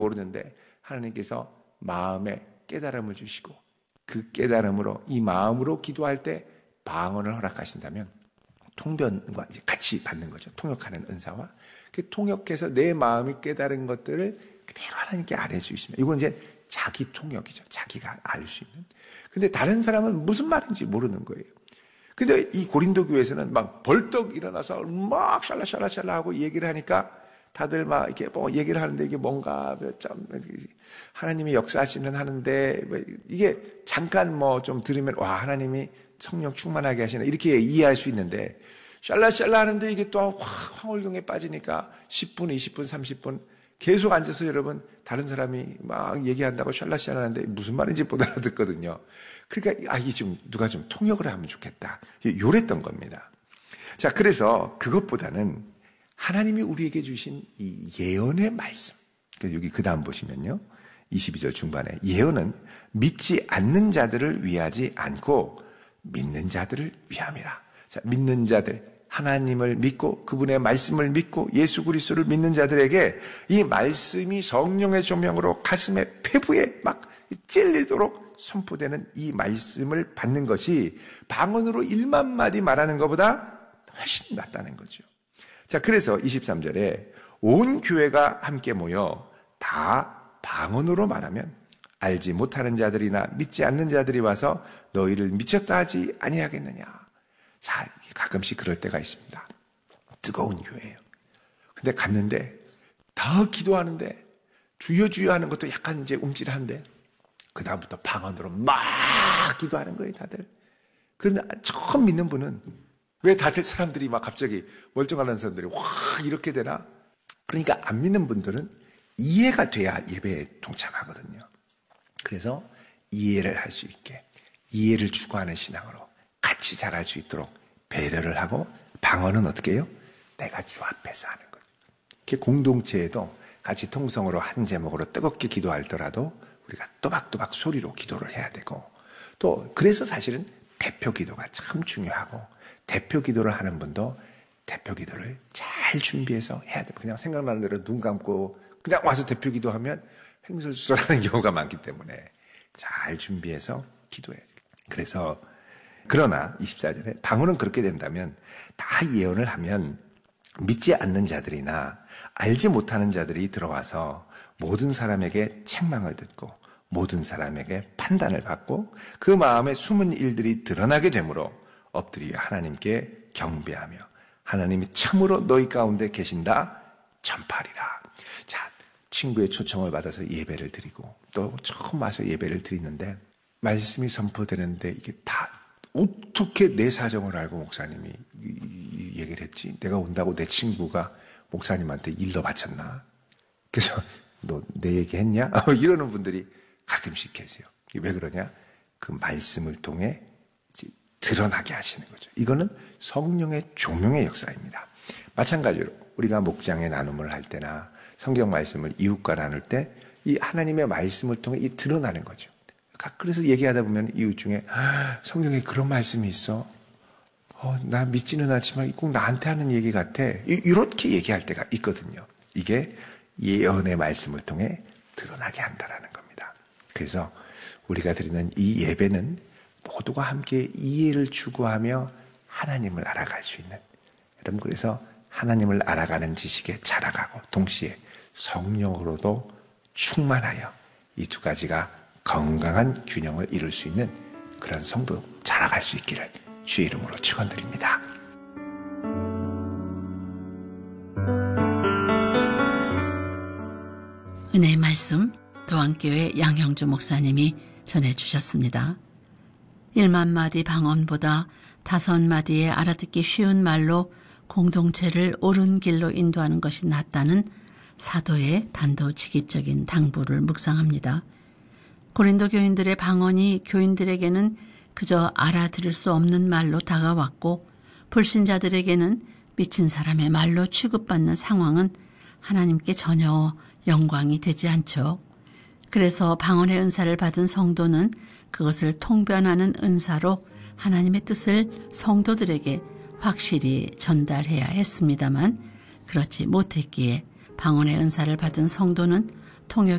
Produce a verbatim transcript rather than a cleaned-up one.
모르는데 하나님께서 마음에 깨달음을 주시고 그 깨달음으로 이 마음으로 기도할 때 방언을 허락하신다면 통변과 이제 같이 받는 거죠. 통역하는 은사와 그 통역해서 내 마음이 깨달은 것들을 그대로 하나님께 아뢰 수 있으면 이건 이제 자기 통역이죠. 자기가 알 수 있는. 근데 다른 사람은 무슨 말인지 모르는 거예요. 근데 이 고린도 교회에서는 막 벌떡 일어나서 막 샬라샬라샬라 하고 얘기를 하니까 다들 막 이렇게 뭐 얘기를 하는데 이게 뭔가 좀 하나님이 역사하시면 하는데 이게 잠깐 뭐 좀 들으면 와 하나님이 성령 충만하게 하시나 이렇게 이해할 수 있는데 샬라샬라 하는데 이게 또 황홀경에 빠지니까 십 분, 이십 분, 삼십 분 계속 앉아서 여러분 다른 사람이 막 얘기한다고 샬라샬라 하는데 무슨 말인지 못 알아듣거든요. 그러니까 아 이게 좀 누가 좀 통역을 하면 좋겠다. 요랬던 겁니다. 자, 그래서 그것보다는 하나님이 우리에게 주신 이 예언의 말씀. 여기 그 다음 보시면요. 이십이 절 중반에 예언은 믿지 않는 자들을 위하지 않고 믿는 자들을 위함이라. 자, 믿는 자들, 하나님을 믿고 그분의 말씀을 믿고 예수 그리스도를 믿는 자들에게 이 말씀이 성령의 조명으로 가슴에 폐부에 막 찔리도록 선포되는 이 말씀을 받는 것이 방언으로 일만 마디 말하는 것보다 훨씬 낫다는 거죠. 자, 그래서 이십삼 절에 온 교회가 함께 모여 다 방언으로 말하면 알지 못하는 자들이나 믿지 않는 자들이 와서 너희를 미쳤다 하지 아니하겠느냐. 자, 가끔씩 그럴 때가 있습니다. 뜨거운 교회예요. 근데 갔는데 다 기도하는데 주여 주여 하는 것도 약간 이제 움찔한데 그 다음부터 방언으로 막 기도하는 거예요, 다들. 그런데 처음 믿는 분은 왜 다들 사람들이 막 갑자기 멀쩡한 사람들이 와 이렇게 되나? 그러니까 안 믿는 분들은 이해가 돼야 예배에 동참하거든요. 그래서 이해를 할 수 있게 이해를 추구하는 신앙으로 같이 자랄 수 있도록 배려를 하고 방언은 어떻게 해요? 내가 주 앞에서 하는 거죠. 이렇게 공동체에도 같이 통성으로 한 제목으로 뜨겁게 기도하더라도 우리가 또박또박 소리로 기도를 해야 되고 또 그래서 사실은 대표 기도가 참 중요하고 대표 기도를 하는 분도 대표 기도를 잘 준비해서 해야 돼요. 그냥 생각나는 대로 눈 감고 그냥 와서 대표 기도하면 횡설수설하는 경우가 많기 때문에 잘 준비해서 기도해야 돼요. 그래서 그러나 이십사 절에 방언은 그렇게 된다면 다 예언을 하면 믿지 않는 자들이나 알지 못하는 자들이 들어와서 모든 사람에게 책망을 듣고 모든 사람에게 판단을 받고 그 마음에 숨은 일들이 드러나게 되므로 엎드려 하나님께 경배하며 하나님이 참으로 너희 가운데 계신다 전파하리라. 자, 친구의 초청을 받아서 예배를 드리고 또 처음 와서 예배를 드리는데 말씀이 선포되는데 이게 다 어떻게 내 사정을 알고 목사님이 얘기를 했지? 내가 온다고 내 친구가 목사님한테 일러 바쳤나? 그래서 너 내 얘기 했냐? 이러는 분들이 가끔씩 계세요. 왜 그러냐? 그 말씀을 통해 이제 드러나게 하시는 거죠. 이거는 성령의 조명의 역사입니다. 마찬가지로 우리가 목장의 나눔을 할 때나 성경 말씀을 이웃과 나눌 때 이 하나님의 말씀을 통해 이 드러나는 거죠. 그래서 얘기하다 보면 이웃 중에 아, 성경에 그런 말씀이 있어. 어, 나 믿지는 않지만 꼭 나한테 하는 얘기 같아. 이, 이렇게 얘기할 때가 있거든요. 이게 예언의 말씀을 통해 드러나게 한다라는 겁니다. 그래서 우리가 드리는 이 예배는 모두가 함께 이해를 추구하며 하나님을 알아갈 수 있는 여러분 그래서 하나님을 알아가는 지식에 자라가고 동시에 성령으로도 충만하여 이 두 가지가 건강한 균형을 이룰 수 있는 그런 성도 자라갈 수 있기를 주의 이름으로 축원드립니다. 은혜의 말씀 도안교회 양형주 목사님이 전해주셨습니다. 일만 마디 방언보다 다섯 마디의 알아듣기 쉬운 말로 공동체를 옳은 길로 인도하는 것이 낫다는 사도의 단도직입적인 당부를 묵상합니다. 고린도 교인들의 방언이 교인들에게는 그저 알아들을 수 없는 말로 다가왔고 불신자들에게는 미친 사람의 말로 취급받는 상황은 하나님께 전혀 영광이 되지 않죠. 그래서 방언의 은사를 받은 성도는 그것을 통변하는 은사로 하나님의 뜻을 성도들에게 확실히 전달해야 했습니다만 그렇지 못했기에 방언의 은사를 받은 성도는 통역이